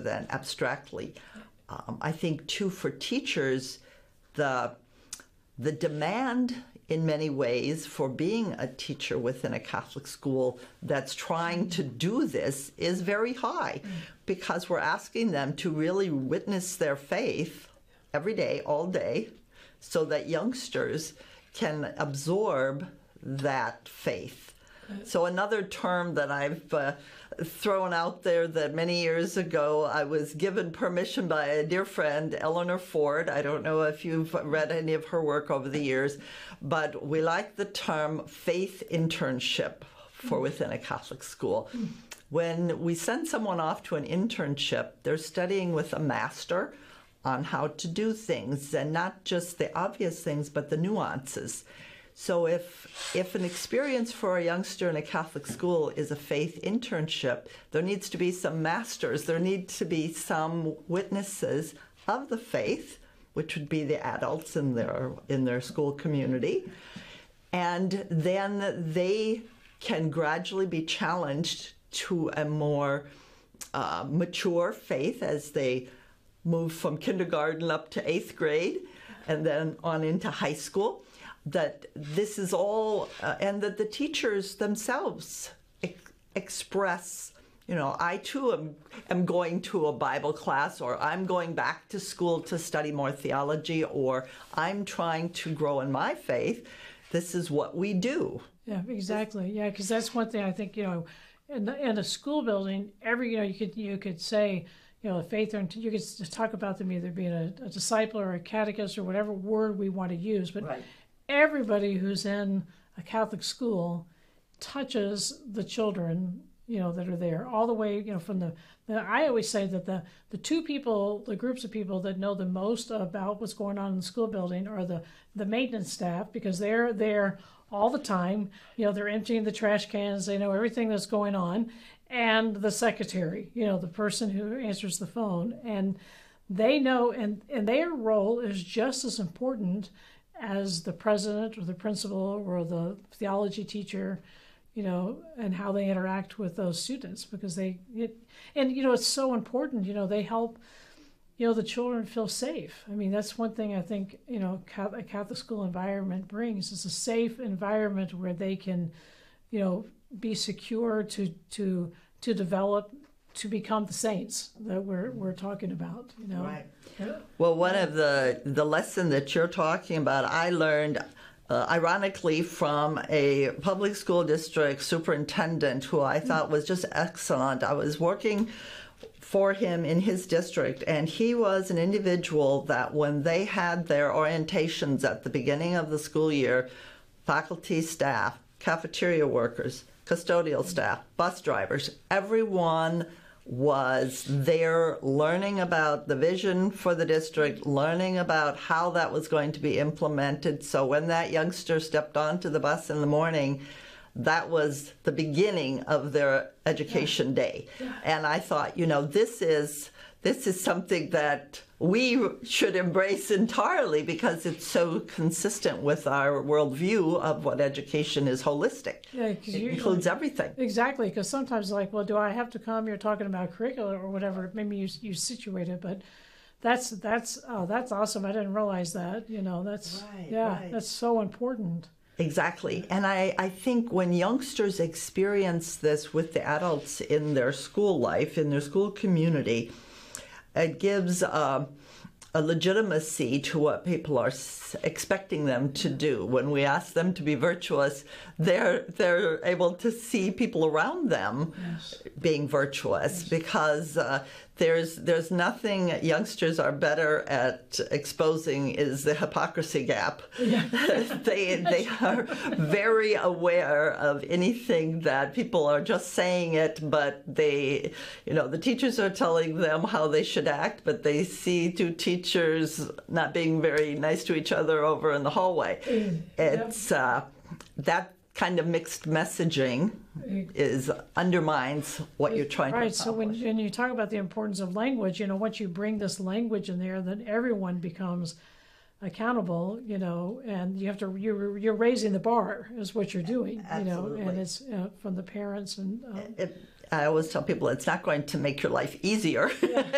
than abstractly. I think, too, for teachers, the demand in many ways for being a teacher within a Catholic school that's trying to do this is very high, because we're asking them to really witness their faith every day, all day, so that youngsters can absorb that faith. So another term that I've thrown out there, that many years ago I was given permission by a dear friend, Eleanor Ford. I don't know if you've read any of her work over the years, but we like the term faith internship for within a Catholic school. When we send someone off to an internship, they're studying with a master on how to do things, and not just the obvious things, but the nuances. So if an experience for a youngster in a Catholic school is a faith internship, there needs to be some masters, there need to be some witnesses of the faith, which would be the adults in their school community. And then they can gradually be challenged to a more mature faith as they move from kindergarten up to 8th grade and then on into high school. That this is all, and that the teachers themselves express, I too am going to a Bible class, or I'm going back to school to study more theology, or I'm trying to grow in my faith. This is what we do. Yeah, exactly. Yeah, because that's one thing I think, in a school building, you could say, a faith, or you could talk about them either being a disciple or a catechist or whatever word we want to use, but right. Everybody who's in a Catholic school touches the children, that are there all the way, from I always say that the groups of people that know the most about what's going on in the school building are the maintenance staff, because they're there all the time. They're emptying the trash cans. They know everything that's going on. And the secretary, the person who answers the phone, and they know, and their role is just as important as the president or the principal or the theology teacher, and how they interact with those students, because it's so important. They help, the children feel safe. I mean, that's one thing I think, a Catholic school environment brings, is a safe environment where they can, be secure to develop, to become the saints that we're talking about, Right. Well, one of the lesson that you're talking about, I learned ironically from a public school district superintendent who I thought was just excellent. I was working for him in his district, and he was an individual that when they had their orientations at the beginning of the school year, faculty, staff, cafeteria workers, custodial staff, bus drivers, everyone was there learning about the vision for the district, learning about how that was going to be implemented. So when that youngster stepped onto the bus in the morning, that was the beginning of their education day. Yeah. And I thought, this is something that we should embrace entirely, because it's so consistent with our worldview of what education is holistic. Yeah, it includes everything. Exactly, because sometimes do I have to come? You're talking about curricula or whatever. Maybe you situate it, but that's awesome. I didn't realize that. Right. That's so important. Exactly. And I think when youngsters experience this with the adults in their school life, in their school community, it gives a legitimacy to what people are expecting them to do. When we ask them to be virtuous, they're able to see people around them being virtuous, because there's nothing youngsters are better at exposing is the hypocrisy gap. Yeah. They are very aware of anything that people are just saying it, but the teachers are telling them how they should act, but they see two teachers not being very nice to each other over in the hallway. It's that kind of mixed messaging undermines what you're trying to accomplish. Right, so when you talk about the importance of language, once you bring this language in there, then everyone becomes accountable, and you're raising the bar is what you're doing. Absolutely. And it's from the parents and I always tell people it's not going to make your life easier. Yeah.